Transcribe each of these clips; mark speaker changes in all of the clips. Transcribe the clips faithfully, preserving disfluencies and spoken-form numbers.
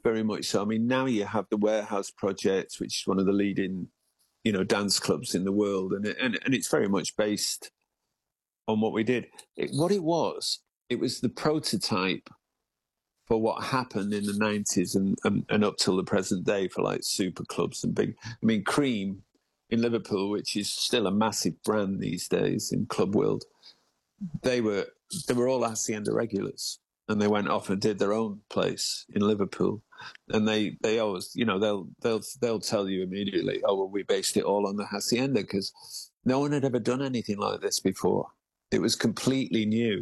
Speaker 1: very much so. I mean, now you have the Warehouse Project, which is one of the leading, you know, dance clubs in the world, and it, and and it's very much based on what we did. It, what it was, it was the prototype for what happened in the nineties and, and and up till the present day for like super clubs and big. I mean, Cream in Liverpool, which is still a massive brand these days in club world, they were they were all Hacienda regulars. And they went off and did their own place in Liverpool, and they, they always, you know, they'll they'll they'll tell you immediately, oh well, we based it all on the Hacienda because no one had ever done anything like this before. It was completely new.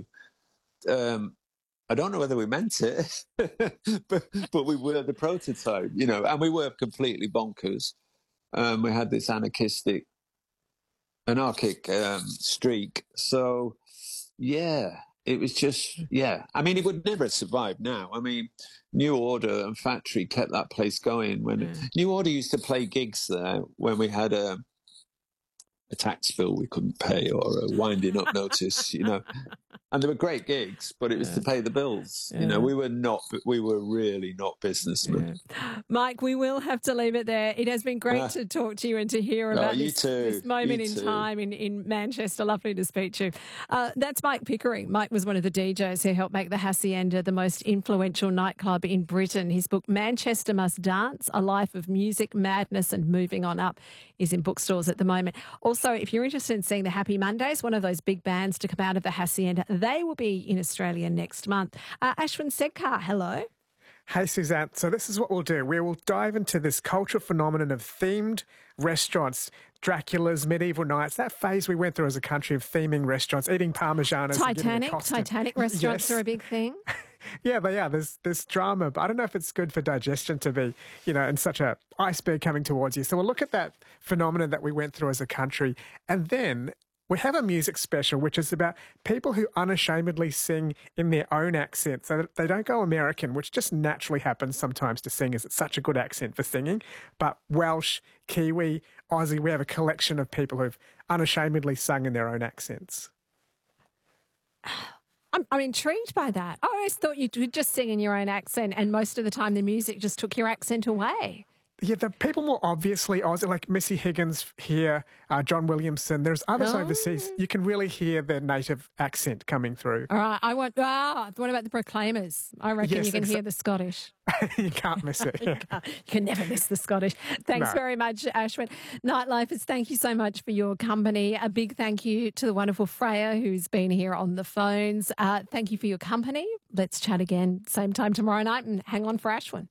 Speaker 1: Um, I don't know whether we meant it, but but we were the prototype, you know, and we were completely bonkers. Um, we had this anarchistic, anarchic um, streak. So, yeah. It was just, yeah. I mean, it would never have survived now. I mean, New Order and Factory kept that place going. When mm. New Order used to play gigs there when we had a, a tax bill we couldn't pay or a winding up notice, you know. And they were great gigs, but it was yeah. to pay the bills. Yeah. You know, we were not, we were really not businessmen.
Speaker 2: Yeah. Mike, we will have to leave it there. It has been great uh, to talk to you and to hear about
Speaker 1: oh,
Speaker 2: this, this moment in time in, in Manchester. Lovely to speak to you. Uh, that's Mike Pickering. Mike was one of the D Js who helped make the Hacienda the most influential nightclub in Britain. His book, Manchester Must Dance, A Life of Music, Madness and Moving On Up, is in bookstores at the moment. Also, if you're interested in seeing the Happy Mondays, one of those big bands to come out of the Hacienda, they will be in Australia next month. Uh, Ashwin Sedkar, hello.
Speaker 3: Hey, Suzanne. So this is what we'll do. We will dive into this cultural phenomenon of themed restaurants, Dracula's, medieval nights, that phase we went through as a country of theming restaurants, eating Parmesanas.
Speaker 2: Titanic, Titanic restaurants yes. are a big thing.
Speaker 3: Yeah, they are. There's this drama, but I don't know if it's good for digestion to be, you know, in such a iceberg coming towards you. So we'll look at that phenomenon that we went through as a country, and then we have a music special, which is about people who unashamedly sing in their own accent. So they don't go American, which just naturally happens sometimes to singers. It's such a good accent for singing. But Welsh, Kiwi, Aussie, we have a collection of people who've unashamedly sung in their own accents.
Speaker 2: I'm, I'm intrigued by that. I always thought you would just sing in your own accent, and most of the time the music just took your accent away.
Speaker 3: Yeah, the people more obviously Aussie, like Missy Higgins here, uh, John Williamson. There's others oh. overseas. You can really hear their native accent coming through.
Speaker 2: All right, I want. Ah, what about the Proclaimers? I reckon yes, you can exa- hear the Scottish.
Speaker 3: You can't miss it.
Speaker 2: you, can't, you can never miss the Scottish. Thanks no. very much, Ashwin. Nightlifers, thank you so much for your company. A big thank you to the wonderful Freya, who's been here on the phones. Uh, thank you for your company. Let's chat again same time tomorrow night, and hang on for Ashwin.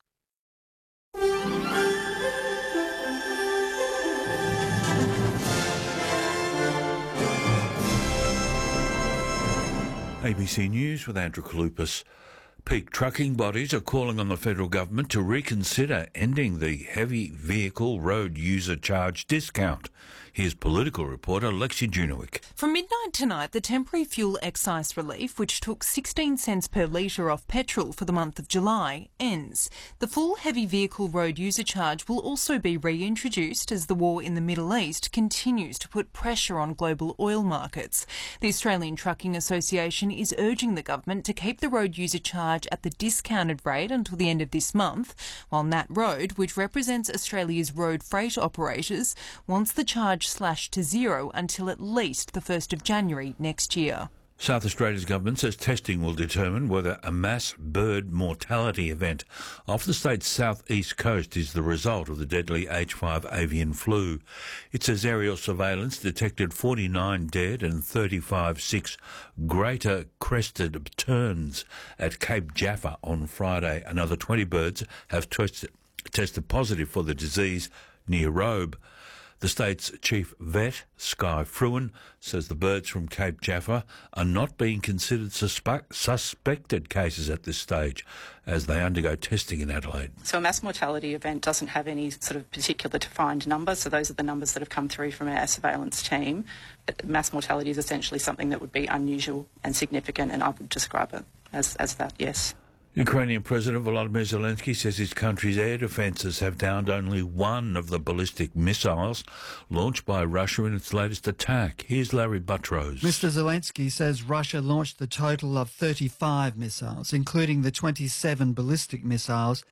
Speaker 4: A B C News with Andrew Kalupas. Peak trucking bodies are calling on the federal government to reconsider ending the heavy vehicle road user charge discount. Here's political reporter Lexi Junowik.
Speaker 5: From midnight tonight, the temporary fuel excise relief, which took sixteen cents per litre off petrol for the month of July, ends. The full heavy vehicle road user charge will also be reintroduced as the war in the Middle East continues to put pressure on global oil markets. The Australian Trucking Association is urging the government to keep the road user charge at the discounted rate until the end of this month, while Nat Road, which represents Australia's road freight operators, wants the charge slashed to zero until at least the first of January next year.
Speaker 4: South Australia's government says testing will determine whether a mass bird mortality event off the state's southeast coast is the result of the deadly H five avian flu. It says aerial surveillance detected forty-nine dead and thirty-five sick greater crested terns at Cape Jaffa on Friday. Another twenty birds have tested, tested positive for the disease near Robe. The state's chief vet, Sky Fruin, says the birds from Cape Jaffa are not being considered suspect, suspected cases at this stage as they undergo testing in Adelaide.
Speaker 6: So a mass mortality event doesn't have any sort of particular defined number, so those are the numbers that have come through from our surveillance team. But mass mortality is essentially something that would be unusual and significant, and I would describe it as, as that, yes.
Speaker 4: Ukrainian President Volodymyr Zelensky says his country's air defences have downed only one of the ballistic missiles launched by Russia in its latest attack. Here's Larry Buttrose.
Speaker 7: Mister Zelensky says Russia launched a total of thirty-five missiles, including the twenty-seven ballistic missiles